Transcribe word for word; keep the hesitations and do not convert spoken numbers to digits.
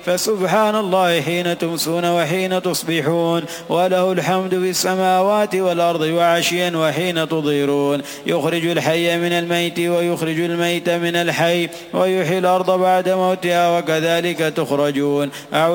فسبحان الله حين تمسون وحين تصبحون، وله الحمد في السماوات والأرض وعشيا وحين تظهرون. يخرج الحي من الميت ويخرج الميت من الحي ويحيي الأرض بعد موتها وكذلك تخرجون.